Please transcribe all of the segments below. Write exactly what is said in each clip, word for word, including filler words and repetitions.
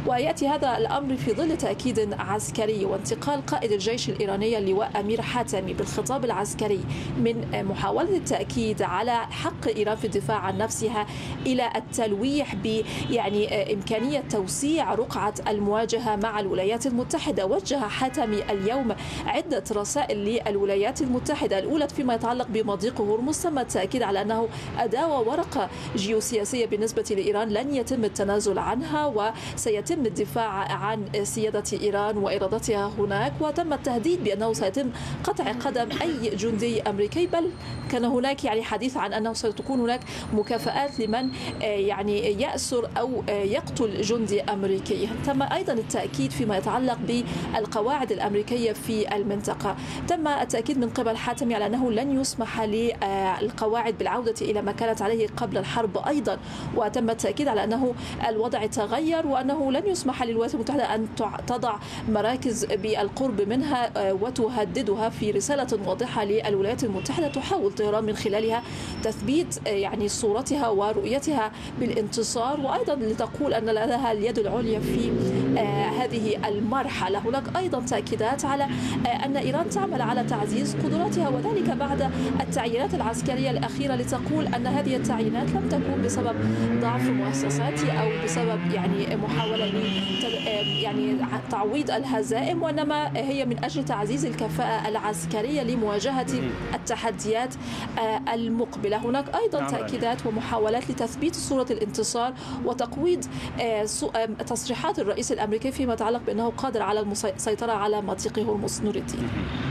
ويأتي هذا الأمر في ظل تأكيد عسكري وانتقال قائد الجيش الإيراني اللواء أمير حاتمي بالخطاب العسكري من محاولة التأكيد على حق إيران في الدفاع عن نفسها إلى التلويح ب يعني إمكانية توسيع رقعة المواجهة مع الولايات المتحدة. وجه حاتمي اليوم عدة رسائل للولايات المتحدة، الأولى فيما يتعلق بمضيق هرمز، تم التأكيد على أنه أداة وورقة جيوسياسية بالنسبة لإيران لن يتم التنازل عنها، وسيتم الدفاع عن سيادة إيران وإرادتها هناك. وتم التهديد بأنه سيتم قطع قدم أي جندي أمريكي، بل كان هناك يعني حديث عن أنه ستكون هناك مكافآت لمن يعني يأسر أو يقتل جندي أمريكي. تم أيضا التأكيد فيما يتعلق بالقواعد الأمريكية في المنطقة، تم التأكيد من قبل حاتمي على أنه لن يسمح للقواعد بالعودة إلى ما كانت عليه قبل الحرب أيضا، وتم التأكيد على أنه الوضع تغير وأنه لن يسمح للولايات المتحدة أن تضع مراكز بالقرب منها وتهددها. في رسالة واضحة للولايات المتحدة تحاول طهران من خلالها تثبيت يعني صورتها ورؤيتها بالانتصار، وأيضا لتقول أن لها اليد العليا في هذه المرحلة. هناك أيضا تأكيدات على أن إيران تعمل على تعزيز قدراتها، وذلك بعد التعيينات العسكرية الأخيرة، لتقول أن هذه التعيينات لم تكن بسبب ضعف مؤسساتي أو بسبب يعني محاولة يعني تعويض الهزائم، وإنما هي من أجل تعزيز الكفاءة العسكرية لمواجهة التحديات المقبلة. هناك أيضا تأكيدات ومحاولات لتثبيت صورة الانتصار وتقويض تصريحات الرئيس الأمريكي فيما يتعلق بأنه قادر على السيطرة على مضيق هرمز. نور الدين.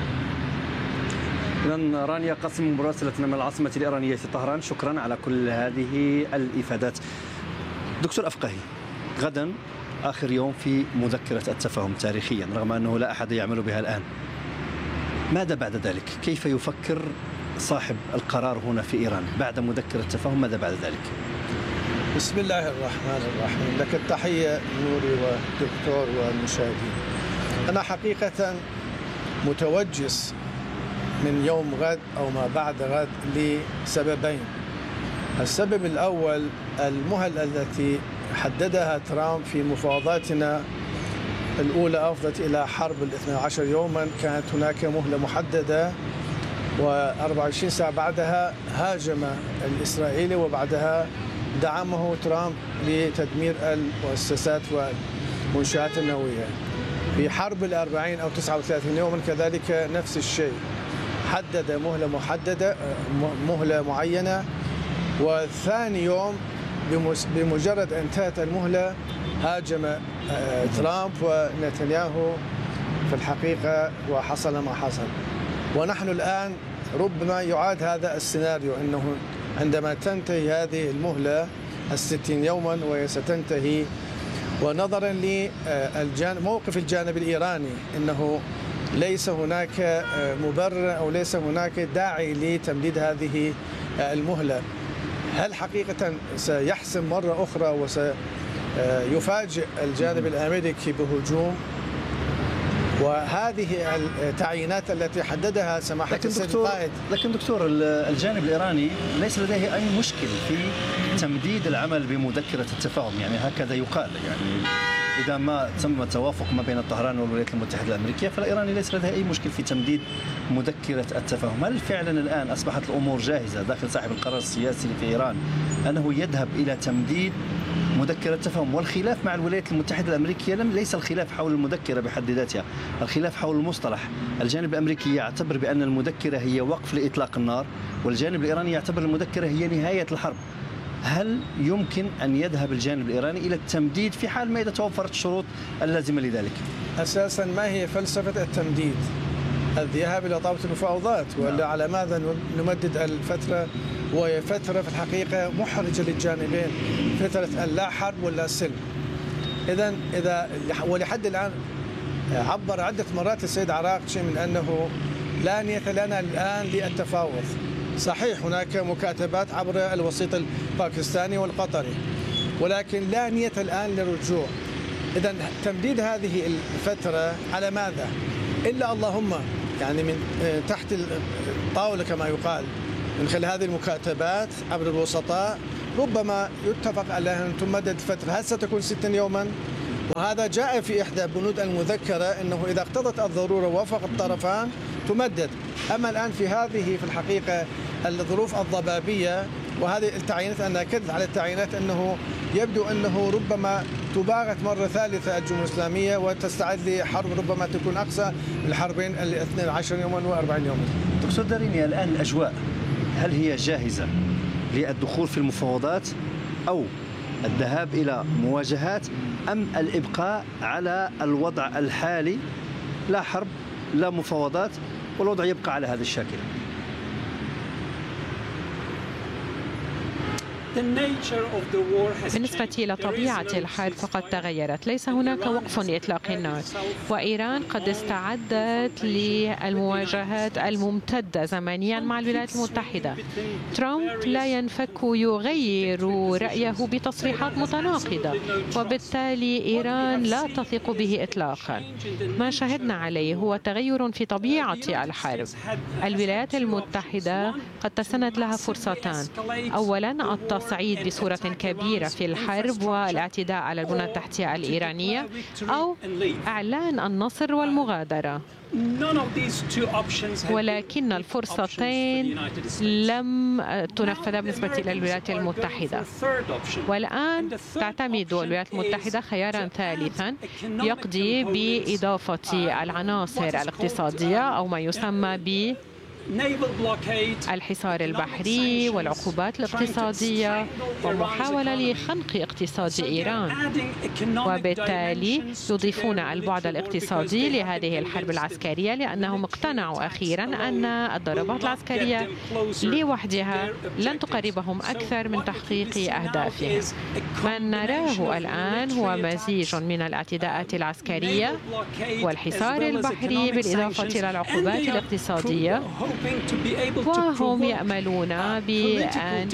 إذن رانيا قاسم مراسلتنا من العاصمة الإيرانية في طهران، شكرا على كل هذه الإفادات. دكتور أفقهي، غدا آخر يوم في مذكرة التفاهم تاريخيا رغم أنه لا أحد يعمل بها الآن، ماذا بعد ذلك؟ كيف يفكر صاحب القرار هنا في إيران بعد مذكرة التفاهم؟ ماذا بعد ذلك؟ بسم الله الرحمن الرحيم. لك التحية نوري والدكتور والمشاهدين. أنا حقيقة متوجس من يوم غد أو ما بعد غد لسببين. السبب الأول المهل التي حددها ترامب في مفاوضاتنا الأولى أفضت إلى حرب الاثنى عشر يوما، كانت هناك مهلة محددة وأربعة وعشرين ساعة بعدها هاجم الإسرائيلي وبعدها دعمه ترامب لتدمير المؤسسات والمنشآت النووية. في حرب الأربعين أو تسعة وثلاثين يوما كذلك نفس الشيء، حدد مهلة محددة مهلة معينة، وثاني يوم بمجرد أن انتهت المهلة هاجم ترامب ونتنياهو في الحقيقة وحصل ما حصل. ونحن الآن ربما يعاد هذا السيناريو، أنه عندما تنتهي هذه المهلة الستين يوما وهي ستنتهي، ونظرا لموقف الجانب الإيراني أنه ليس هناك مبرر أو ليس هناك داعي لتمديد هذه المهلة، هل حقيقة سيحسم مرة أخرى وسيفاجئ الجانب الأمريكي بهجوم؟ وهذه التعيينات التي حددها سماحة السيد القائد. لكن دكتور، الجانب الإيراني ليس لديه أي مشكل في تمديد العمل بمذكرة التفاهم، يعني هكذا يقال. يعني إذا ما تم توافق ما بين طهران والولايات المتحدة الأمريكية فالإيراني ليس لديه أي مشكل في تمديد مذكرة التفاهم. هل فعلا الآن أصبحت الأمور جاهزة داخل صاحب القرار السياسي في إيران أنه يذهب إلى تمديد مذكرة التفاهم؟ والخلاف مع الولايات المتحدة الأمريكية ليس الخلاف حول المذكرة بحد ذاتها، الخلاف حول المصطلح. الجانب الأمريكي يعتبر بأن المذكرة هي وقف لإطلاق النار، والجانب الإيراني يعتبر المذكرة هي نهاية الحرب. هل يمكن أن يذهب الجانب الإيراني إلى التمديد في حال ما إذا توفرت الشروط اللازمة لذلك؟ أساسا ما هي فلسفة التمديد؟ الذهاب إلى طاولة المفاوضات، ولا على ماذا نمدد الفترة؟ وهي فترة في الحقيقة محرجة للجانبين، فترة اللا حرب ولا سلم. إذا إذا ولحد الآن عبر عدة مرات السيد عراقچي من أنه لا نية لنا الآن للتفاوض. صحيح هناك مكاتبات عبر الوسيط الباكستاني والقطري، ولكن لا نية الآن للرجوع. إذا تمديد هذه الفترة على ماذا؟ إلا اللهم يعني من تحت الطاولة كما يقال، من خلال هذه المكاتبات عبر الوسطاء ربما يتفق على أن تمدد فترة. هل ستكون ستين يوما وهذا جاء في إحدى بنود المذكرة أنه إذا اقتضت الضرورة ووافق الطرفان تمدد. أما الآن في هذه في الحقيقة الظروف الضبابية وهذه التعيينات، أنا أكدت على التعيينات أنه يبدو أنه ربما تباغت مرة ثالثة الجمهورية الإسلامية وتستعد لحرب ربما تكون أقصى الحربين الاثنين عشر يوما وأربعين يوما. دكتور داريني، الآن الأجواء هل هي جاهزة للدخول في المفاوضات أو الذهاب إلى مواجهات أم الإبقاء على الوضع الحالي، لا حرب لا مفاوضات والوضع يبقى على هذا الشكل؟ بالنسبة إلى طبيعة الحرب فقد تغيرت، ليس هناك وقف لإطلاق النار، وإيران قد استعدت للمواجهات الممتدة زمنيا مع الولايات المتحدة. ترامب لا ينفك يغير رأيه بتصريحات متناقضة، وبالتالي إيران لا تثق به إطلاقا. ما شهدنا عليه هو تغير في طبيعة الحرب. الولايات المتحدة قد تسنت لها فرصتان: أولا التصعيد بصورة كبيرة في الحرب والاعتداء على البنى التحتية الإيرانية، أو إعلان النصر والمغادرة. ولكن الفرصتين لم تنفذ بالنسبة إلى الولايات المتحدة، والآن تعتمد الولايات المتحدة خيارا ثالثا يقضي بإضافة العناصر الاقتصادية أو ما يسمى ب الحصار البحري والعقوبات الاقتصادية ومحاولة لخنق اقتصاد إيران، وبالتالي يضيفون البعد الاقتصادي لهذه الحرب العسكرية، لأنهم اقتنعوا أخيرا أن الضربات العسكرية لوحدها لن تقربهم أكثر من تحقيق أهدافها. ما نراه الآن هو مزيج من الاعتداءات العسكرية والحصار البحري بالإضافة إلى العقوبات الاقتصادية، وهم يأملون بأن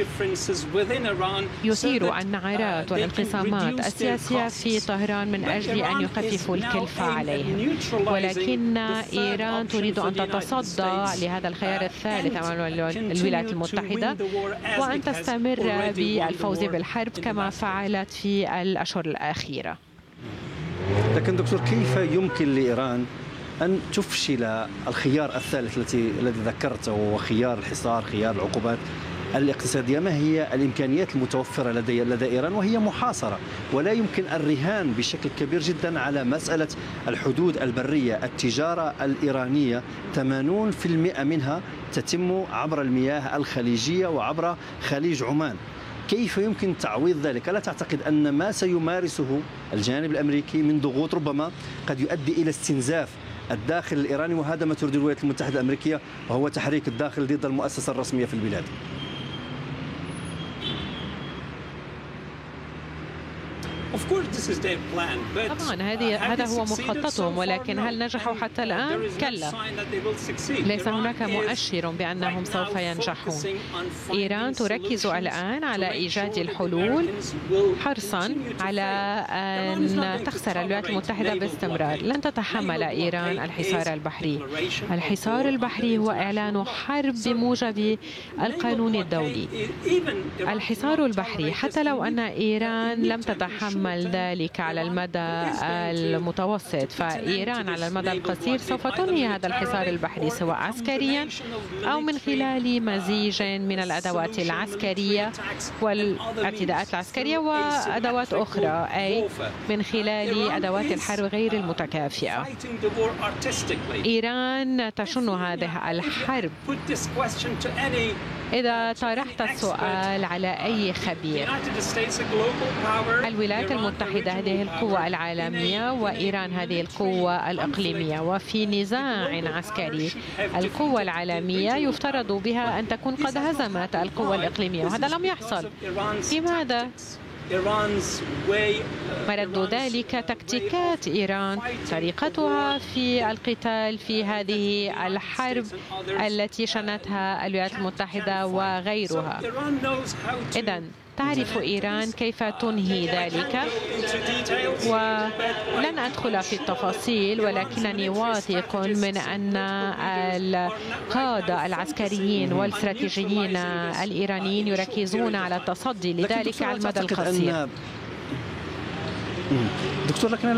يثيروا النعرات والانقسامات السياسية في طهران من أجل أن يخففوا الكلفة عليهم. ولكن إيران تريد أن تتصدى لهذا الخيار الثالث أمام الولايات المتحدة وأن تستمر بالفوز بالحرب كما فعلت في الأشهر الأخيرة. لكن دكتور، كيف يمكن لإيران أن تفشل الخيار الثالث التي الذي ذكرته، وهو خيار الحصار، خيار العقوبات الاقتصادية؟ ما هي الإمكانيات المتوفرة لدي لدى إيران وهي محاصرة، ولا يمكن الرهان بشكل كبير جدا على مسألة الحدود البرية؟ التجارة الإيرانية ثمانين بالمئة منها تتم عبر المياه الخليجية وعبر خليج عمان. كيف يمكن تعويض ذلك؟ ألا تعتقد أن ما سيمارسه الجانب الأمريكي من ضغوط ربما قد يؤدي إلى استنزاف الداخل الإيراني، وهذا ما تريد الولايات المتحدة الأمريكية، وهو تحريك الداخل ضد المؤسسة الرسمية في البلاد؟ طبعا هذه هذا هو مخططهم، ولكن هل نجحوا حتى الآن؟ كلا، ليس هناك مؤشر بأنهم سوف ينجحون. إيران تركز الآن على إيجاد الحلول حرصا على أن تخسر الولايات المتحدة باستمرار. لن تتحمل إيران الحصار البحري. الحصار البحري هو إعلان حرب بموجب القانون الدولي. الحصار البحري حتى لو أن إيران لم تتحمل ذلك على المدى المتوسط، فإيران على المدى القصير سوف تنهي هذا الحصار البحري سواء عسكريا أو من خلال مزيج من الأدوات العسكرية والاعتداءات العسكرية وأدوات أخرى، أي من خلال أدوات الحرب غير المتكافئة. إيران تشن هذه الحرب. إذا طرحت السؤال على أي خبير، الولايات المتحدة هذه القوة العالمية وإيران هذه القوة الإقليمية، وفي نزاع عسكري القوة العالمية يفترض بها أن تكون قد هزمت القوة الإقليمية، وهذا لم يحصل. لماذا؟ مرد ذلك تكتيكات إيران، طريقتها في القتال في هذه الحرب التي شنتها الولايات المتحدة وغيرها. إذن تعرف إيران كيف تنهي ذلك، ولن أدخل في التفاصيل، ولكنني واثق من أن القادة العسكريين والاستراتيجيين الإيرانيين يركزون على التصدي لذلك على المدى القصير. دكتور، لكن